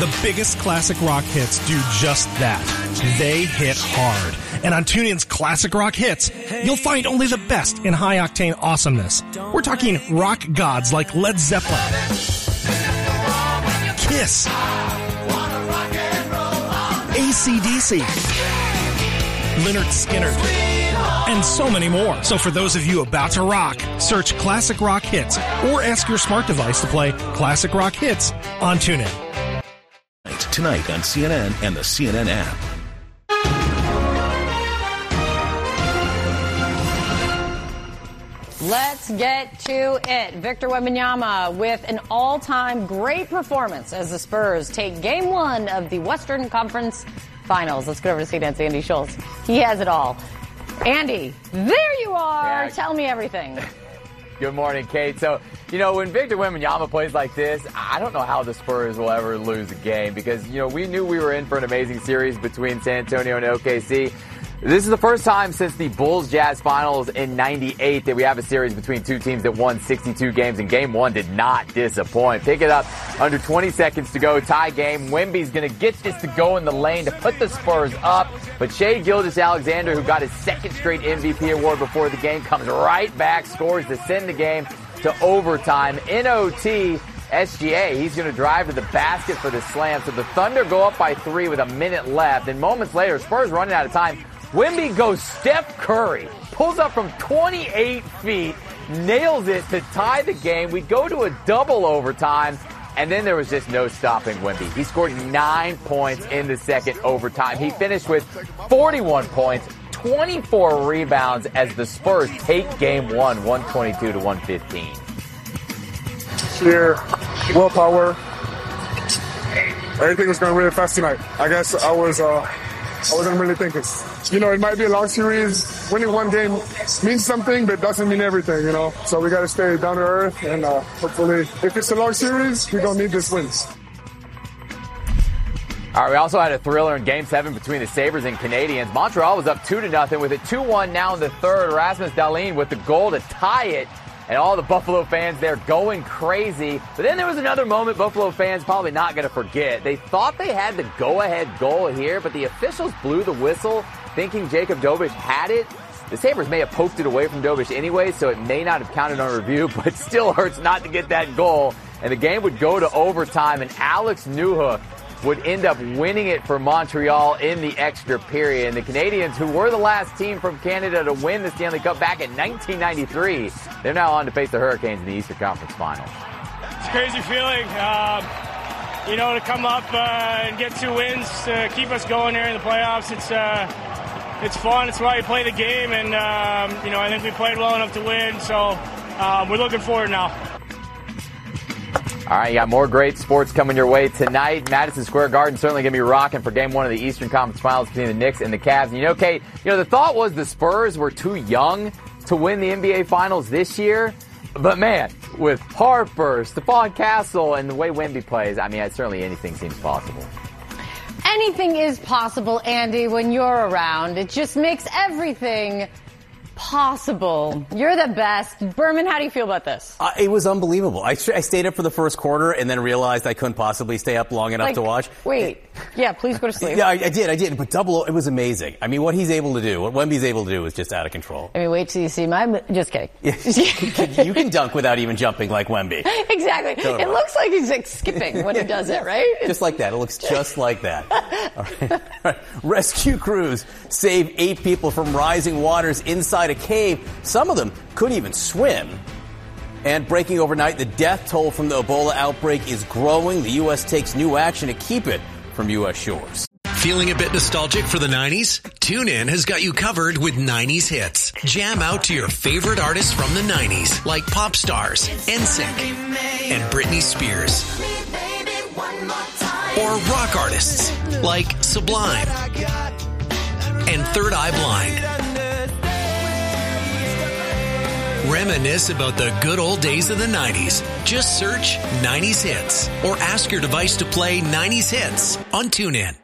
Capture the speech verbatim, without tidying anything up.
The biggest classic rock hits do just that. They hit hard. And on TuneIn's Classic Rock Hits, you'll find only the best in high-octane awesomeness. We're talking rock gods like Led Zeppelin, Kiss, A C D C, Lynyrd Skynyrd, and so many more. So for those of you about to rock, search Classic Rock Hits or ask your smart device to play Classic Rock Hits on TuneIn. Tonight on C N N and the C N N app. Let's get to it. Victor Wembanyama with an all-time great performance as the Spurs take game one of the Western Conference Finals. Let's go over to C N N's Andy Schultz. He has it all. Andy, there you are. Yeah. Tell me everything. Good morning, Kate. So, you know, when Victor Wembanyama plays like this, I don't know how the Spurs will ever lose a game because, you know, we knew we were in for an amazing series between San Antonio and O K C. This is the first time since the Bulls-Jazz Finals in ninety-eight that we have a series between two teams that won sixty-two games, and game one did not disappoint. Pick it up under twenty seconds to go, tie game. Wemby's going to get this to go in the lane to put the Spurs up, but Shai Gilgeous-Alexander, who got his second straight M V P award before the game, comes right back, scores to send the game to overtime. In O T, S G A, he's going to drive to the basket for the slam, so the Thunder go up by three with a minute left, and moments later, Spurs running out of time. Wemby goes Steph Curry, pulls up from twenty-eight feet, nails it to tie the game. We go to a double overtime, and then there was just no stopping Wemby. He scored nine points in the second overtime. He finished with forty-one points, twenty-four rebounds as the Spurs take game one, one twenty-two to one fifteen. Sheer willpower. Everything was going really fast tonight. I guess I was, uh, I wasn't really thinking. You know, it might be a long series. Winning one game means something, but doesn't mean everything, you know. So we got to stay down to earth, and uh, hopefully, if it's a long series, we don't need this wins. All right, we also had a thriller in Game seven between the Sabres and Canadiens. Montreal was up two to nothing with it two one now in the third. Rasmus Dahlin with the goal to tie it. And all the Buffalo fans there going crazy. But then there was another moment Buffalo fans probably not going to forget. They thought they had the go-ahead goal here, but the officials blew the whistle, thinking Jacob Dobic had it. The Sabres may have poked it away from Dobic anyway, so it may not have counted on review, but it still hurts not to get that goal. And the game would go to overtime, and Alex Newhook would end up winning it for Montreal in the extra period. And the Canadiens, who were the last team from Canada to win the Stanley Cup back in nineteen ninety-three, they're now on to face the Hurricanes in the Eastern Conference Finals. It's a crazy feeling. Um, you know, to come up uh, and get two wins to keep us going here in the playoffs, it's uh, it's fun. It's why you play the game, and, um, you know, I think we played well enough to win, so um, we're looking forward now. All right, you got more great sports coming your way tonight. Madison Square Garden certainly going to be rocking for game one of the Eastern Conference Finals between the Knicks and the Cavs. And you know, Kate, you know, the thought was the Spurs were too young to win the N B A Finals this year. But, man, with Harper, Stephon Castle, and the way Wemby plays, I mean, certainly anything seems possible. Anything is possible, Andy, when you're around. It just makes everything possible. You're the best. Berman, how do you feel about this? Uh, it was unbelievable. I, I stayed up for the first quarter and then realized I couldn't possibly stay up long enough like, to watch. Wait. Yeah, please go to sleep. Yeah, I, I did. I did. But double, it was amazing. I mean, what he's able to do, what Wemby's able to do is just out of control. I mean, wait till you see my... Just kidding. You can dunk without even jumping like Wemby. Exactly. Totally. It looks like he's like skipping when he does it, right? Just like that. It looks just like that. All right. All right. Rescue crews save eight people from rising waters inside a cave. Some of them couldn't even swim. And breaking overnight, the death toll from the Ebola outbreak is growing. The U S takes new action to keep it from U S shores. Feeling a bit nostalgic for the nineties? TuneIn has got you covered with nineties hits. Jam out to your favorite artists from the nineties, like pop stars, N Sync, and Britney Spears. Or rock artists, like Sublime and Third Eye Blind. Reminisce about the good old days of the nineties. Just search nineties hits or ask your device to play nineties hits on TuneIn.